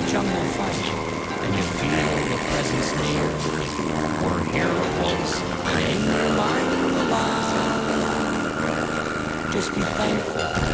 jungle fight and you feel the presence near, or hear a voice in your mind aloud, just be thankful